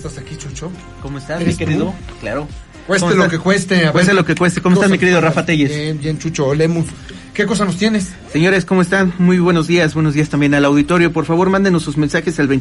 estás aquí, Chucho. ¿Cómo estás, mi querido? ¿Tú? Claro. Cueste lo que cueste. Cueste lo que cueste. ¿Cómo estás, mi querido Rafa Telles? Bien, bien, Chucho. Lemus. ¿Qué cosa nos tienes? Señores, ¿cómo están? Muy buenos días también al auditorio. Por favor, mándenos sus mensajes al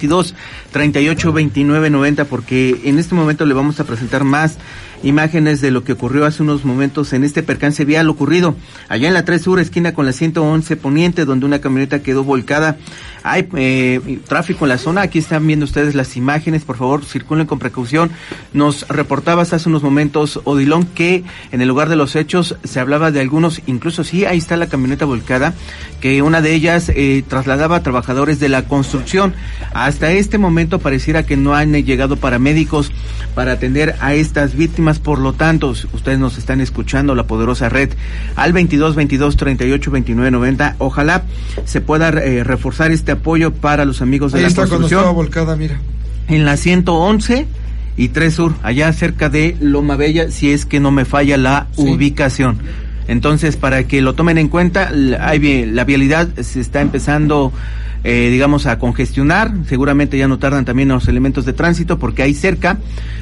2222-382990, porque en este momento le vamos a presentar más imágenes de lo que ocurrió hace unos momentos en este percance vial ocurrido allá en la 3 Sur, esquina con la 111 Poniente, donde una camioneta quedó volcada. Hay tráfico en la zona. Aquí están viendo ustedes las imágenes. Por favor, circulen con precaución. Nos reportabas hace unos momentos, Odilon, que en el lugar de los hechos se hablaba de algunos, incluso sí, ahí está la camioneta volcada, que una de ellas trasladaba a trabajadores de la construcción. Hasta este momento pareciera que no han llegado paramédicos para atender a estas víctimas. Por lo tanto, ustedes nos están escuchando, la poderosa red, al 2222-382990. Ojalá se pueda reforzar este apoyo para los amigos de la construcción. Ahí está cuando estaba volcada, mira. En la 111 y 3 Sur, allá cerca de Loma Bella, si es que no me falla la ubicación. Entonces, para que lo tomen en cuenta, la vialidad se está empezando, a congestionar. Seguramente ya no tardan también los elementos de tránsito, porque ahí cerca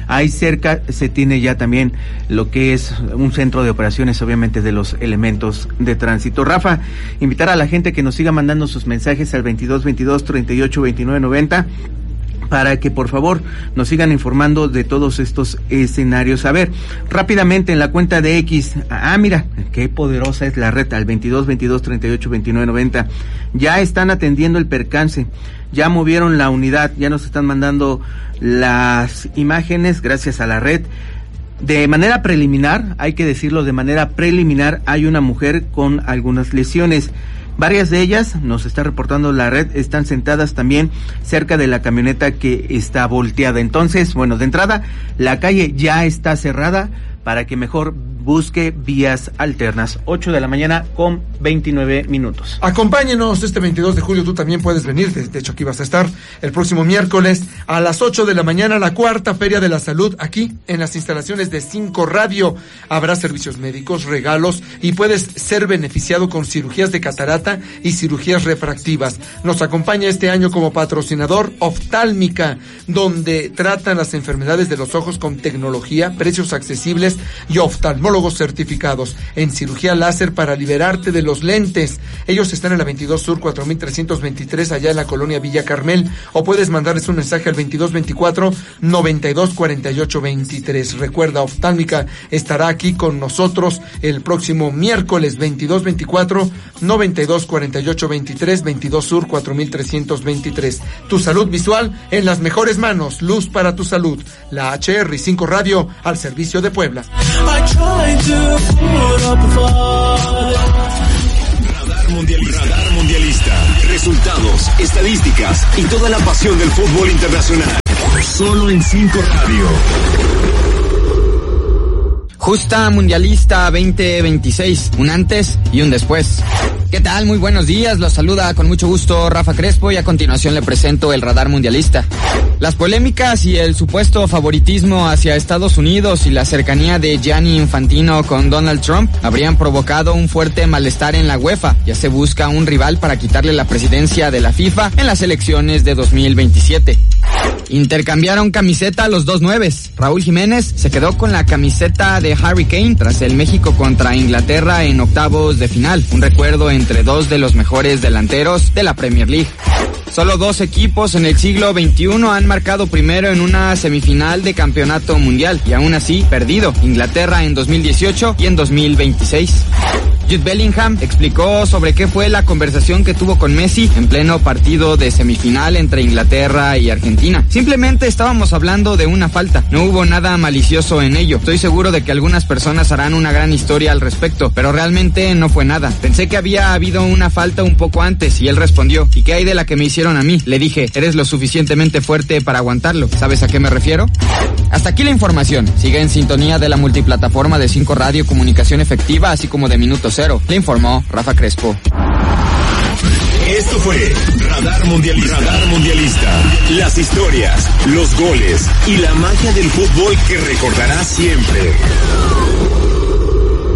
se tiene ya también lo que es un centro de operaciones, obviamente, de los elementos de tránsito. Rafa, invitar a la gente que nos siga mandando sus mensajes al 2222-382990, para que por favor nos sigan informando de todos estos escenarios. A ver, rápidamente en la cuenta de X, mira, qué poderosa es la red, al 2222-382990, ya están atendiendo el percance, ya movieron la unidad, ya nos están mandando las imágenes gracias a la red. De manera preliminar, hay que decirlo, hay una mujer con algunas lesiones. Varias de ellas, nos está reportando la red, están sentadas también cerca de la camioneta que está volteada. Entonces, de entrada, la calle ya está cerrada para que mejor busque vías alternas. 8 de la mañana con 29 minutos. Acompáñenos este 22 de julio, tú también puedes venir, de hecho aquí vas a estar el próximo miércoles a las 8 de la mañana, la cuarta Feria de la Salud, aquí en las instalaciones de 5 Radio. Habrá servicios médicos, regalos y puedes ser beneficiado con cirugías de catarata y cirugías refractivas. Nos acompaña este año como patrocinador Oftálmica, donde tratan las enfermedades de los ojos con tecnología, precios accesibles y oftalmólogos certificados en cirugía láser para liberarte de los lentes. Ellos están en la 22 Sur 4323, allá en la colonia Villa Carmel, o puedes mandarles un mensaje al 2224-924823. Recuerda, Oftálmica estará aquí con nosotros el próximo miércoles, 2224-924823, 22 Sur 4323. Tu salud visual en las mejores manos. Luz para tu salud. La HR y 5 Radio al servicio de Puebla. Radar Mundialista. Resultados, estadísticas y toda la pasión del fútbol internacional. Solo en 5 Radio. Justa Mundialista 2026, un antes y un después. ¿Qué tal? Muy buenos días, los saluda con mucho gusto Rafa Crespo y a continuación le presento el Radar Mundialista. Las polémicas y el supuesto favoritismo hacia Estados Unidos y la cercanía de Gianni Infantino con Donald Trump habrían provocado un fuerte malestar en la UEFA. Ya se busca un rival para quitarle la presidencia de la FIFA en las elecciones de 2027. Intercambiaron camiseta los dos nueves. Raúl Jiménez se quedó con la camiseta de Harry Kane tras el México contra Inglaterra en octavos de final. Un recuerdo entre dos de los mejores delanteros de la Premier League. Solo 2 equipos en el siglo XXI han marcado primero en una semifinal de campeonato mundial y aún así perdido. Inglaterra en 2018 y en 2026. Jude Bellingham explicó sobre qué fue la conversación que tuvo con Messi en pleno partido de semifinal entre Inglaterra y Argentina. Simplemente estábamos hablando de una falta, no hubo nada malicioso en ello. Estoy seguro de que algunas personas harán una gran historia al respecto, pero realmente no fue nada. Pensé que había habido una falta un poco antes y él respondió, ¿y qué hay de la que me hicieron a mí? Le dije, eres lo suficientemente fuerte para aguantarlo. ¿Sabes a qué me refiero? Hasta aquí la información. Sigue en sintonía de la multiplataforma de 5 Radio, comunicación efectiva, así como de Minuto Cero. Le informó Rafa Crespo. Esto fue Radar Mundialista. Radar Mundialista. Las historias, los goles y la magia del fútbol que recordarás siempre.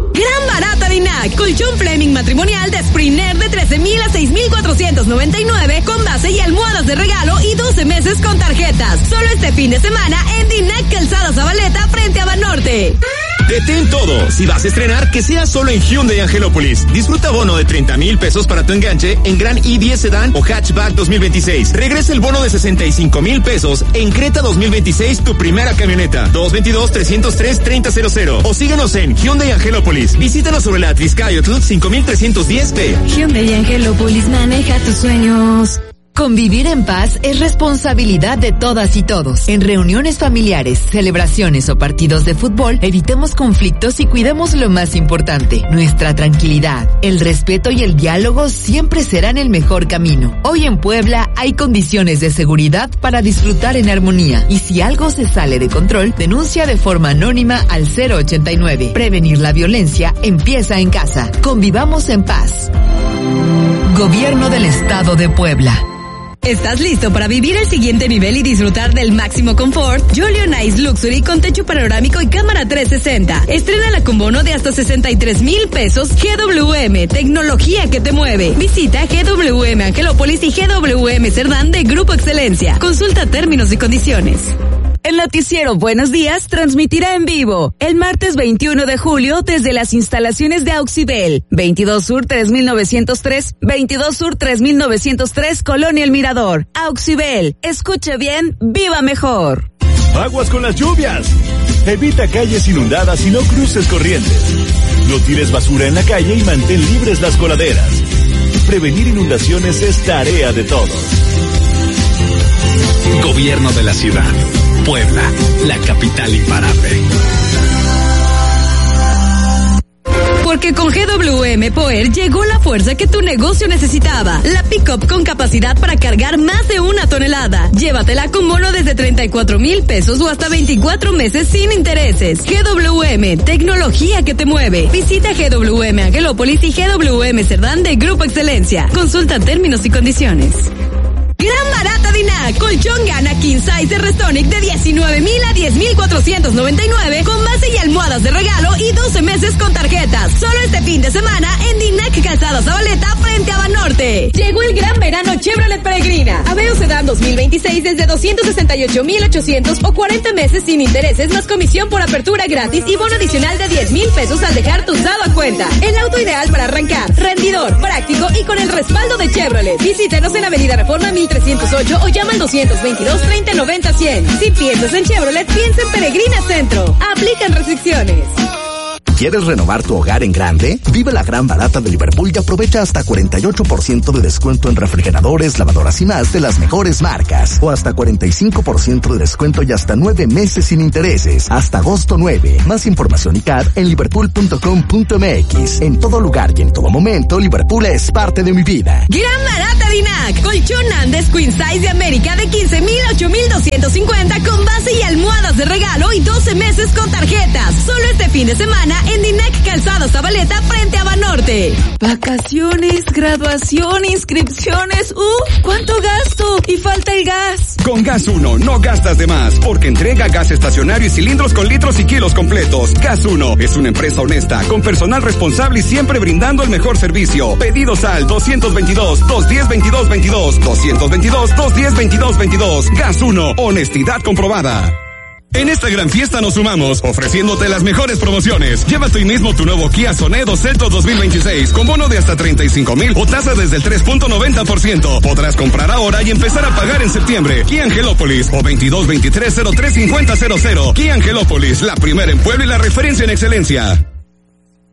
Gran barata de INAC. Colchón Fleming matrimonial de Springer de 13,000 a 6,499 con base y almohadas de regalo y 12 meses con tarjetas. Solo este fin de semana en Dinac Calzada Zabaleta frente a Banorte. Detén todo. Si vas a estrenar, que sea solo en Hyundai Angelópolis. Disfruta bono de 30,000 pesos para tu enganche en Gran i10 Sedan o Hatchback 2026. Regresa el bono de 65,000 pesos en Creta 2026, tu primera camioneta. 222-303-3000. O síguenos en Hyundai Angelópolis. Visítanos sobre la Atriscayotl 5310P. Hyundai Angelópolis, maneja tus sueños. Convivir en paz es responsabilidad de todas y todos. En reuniones familiares, celebraciones o partidos de fútbol, evitemos conflictos y cuidemos lo más importante, nuestra tranquilidad. El respeto y el diálogo siempre serán el mejor camino. Hoy en Puebla hay condiciones de seguridad para disfrutar en armonía. Y si algo se sale de control, denuncia de forma anónima al 089. Prevenir la violencia empieza en casa. Convivamos en paz. Gobierno del Estado de Puebla. ¿Estás listo para vivir el siguiente nivel y disfrutar del máximo confort? Jolly Nice Luxury con techo panorámico y cámara 360. Estrénala con bono de hasta 63,000 pesos. GWM, tecnología que te mueve. Visita GWM Angelópolis y GWM Cerdán de Grupo Excelencia. Consulta términos y condiciones. El noticiero Buenos Días transmitirá en vivo el martes 21 de julio desde las instalaciones de Auxibel, 22 Sur 3903, 22 Sur 3903, Colonia El Mirador. Auxibel, escuche bien, viva mejor. Aguas con las lluvias. Evita calles inundadas y no cruces corrientes. No tires basura en la calle y mantén libres las coladeras. Prevenir inundaciones es tarea de todos. Gobierno de la ciudad. Puebla, la capital imparable. Porque con GWM Power llegó la fuerza que tu negocio necesitaba. La pick-up con capacidad para cargar más de 1 tonelada. Llévatela con bono desde 34,000 pesos o hasta 24 meses sin intereses. GWM, tecnología que te mueve. Visita GWM Angelópolis y GWM Cerdán de Grupo Excelencia. Consulta términos y condiciones. Gran barata de INAC. Colchón Gana King Size de Restonic de 19,000 a 10,499 con base y almohadas de regalo y 12 meses con tarjetas. Solo este fin de semana en Dinac Calzada Zabaleta frente a Banorte. Llegó el gran verano Chevrolet Peregrina. Aveo Sedan 2026 desde 268,800 o 40 meses sin intereses más comisión por apertura gratis y bono adicional de 10,000 pesos al dejar tu usado a cuenta. El auto ideal para arrancar, rendidor, práctico y con el respaldo de Chevrolet. Visítenos en Avenida Reforma 1308 o llama al 222-3090-100. Si piensas en Chevrolet, piensa en Peregrina Centro. Aplican restricciones. ¿Quieres renovar tu hogar en grande? Vive la gran barata de Liverpool y aprovecha hasta 48% de descuento en refrigeradores, lavadoras y más de las mejores marcas. O hasta 45% de descuento y hasta 9 meses sin intereses. Hasta agosto 9. Más información y CAD en liverpool.com.mx. En todo lugar y en todo momento, Liverpool es parte de mi vida. Gran barata Dinac. Colchón Andes Queen Size de América de 15,000 a 8,250 con base y almohadas de regalo y 12 meses con tarjetas. Solo este fin de semana en Dinac Calzada Zabaleta frente a Banorte. Vacaciones, graduación, inscripciones. ¿Cuánto gasto? Y falta el gas. Con Gas 1 no gastas de más, porque entrega gas estacionario y cilindros con litros y kilos completos. Gas 1 es una empresa honesta, con personal responsable y siempre brindando el mejor servicio. Pedidos al 222-210-2222, 222-210-2222. Gas 1, honestidad comprobada. En esta gran fiesta nos sumamos, ofreciéndote las mejores promociones. Llévate hoy mismo tu nuevo Kia Sonedo Celtos 2026, con bono de hasta 35,000 o tasa desde el 3.90%. Podrás comprar ahora y empezar a pagar en septiembre. Kia Angelópolis o 2223-035000. Kia Angelópolis, la primera en Puebla y la referencia en excelencia.